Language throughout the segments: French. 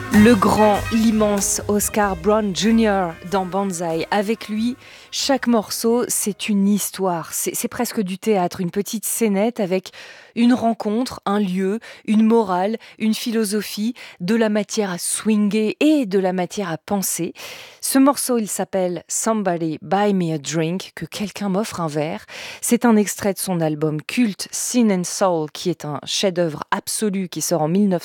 Le grand, l'immense Oscar Brown Jr. dans Banzai. Avec lui, chaque morceau, c'est une histoire. C'est presque du théâtre, une petite scénette avec une rencontre, un lieu, une morale, une philosophie, de la matière à swinger et de la matière à penser. Ce morceau, il s'appelle Somebody Buy Me a Drink, que quelqu'un m'offre un verre. C'est un extrait de son album culte Sin and Soul, qui est un chef-d'œuvre absolu qui sort en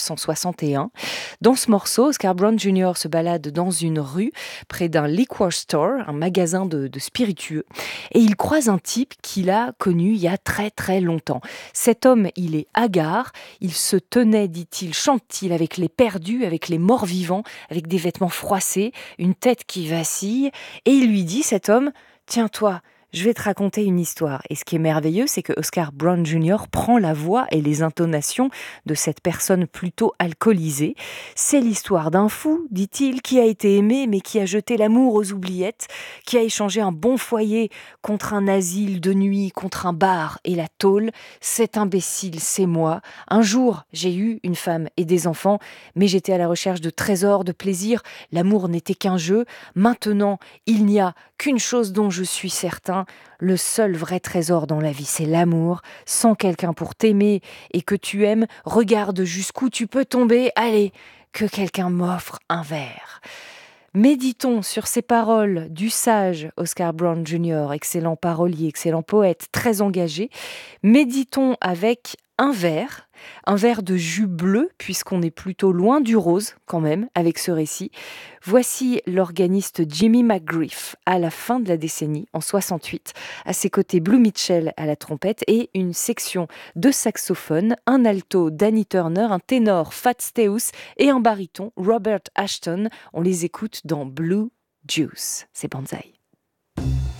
1961. Dans ce morceau, Oscar Brown Jr. se balade dans une rue près d'un liquor store, un magasin de spiritueux, et il croise un type qu'il a connu il y a très très longtemps. Cet homme, il est hagard, il se tenait, dit-il, chante-t-il, avec les perdus, avec les morts vivants, avec des vêtements froissés, une tête qui vacille, et il lui dit, cet homme, « Tiens-toi, je vais te raconter une histoire. » Et ce qui est merveilleux, c'est que Oscar Brown Jr. prend la voix et les intonations de cette personne plutôt alcoolisée. C'est l'histoire d'un fou, dit-il, qui a été aimé, mais qui a jeté l'amour aux oubliettes, qui a échangé un bon foyer contre un asile de nuit, contre un bar et la tôle. Cet imbécile, c'est moi. Un jour, j'ai eu une femme et des enfants, mais j'étais à la recherche de trésors, de plaisir. L'amour n'était qu'un jeu. Maintenant, il n'y a qu'une chose dont je suis certain, le seul vrai trésor dans la vie, c'est l'amour. Sans quelqu'un pour t'aimer et que tu aimes, regarde jusqu'où tu peux tomber. Allez, que quelqu'un m'offre un verre. Méditons sur ces paroles du sage Oscar Brown Jr., excellent parolier, excellent poète, très engagé. Méditons avec un verre de jus bleu, puisqu'on est plutôt loin du rose quand même avec ce récit. Voici l'organiste Jimmy McGriff à la fin de la décennie, en 68. À ses côtés, Blue Mitchell à la trompette et une section de saxophone, un alto, Danny Turner, un ténor, Fats Steus et un baryton, Robert Ashton. On les écoute dans Blue Juice. C'est Banzai.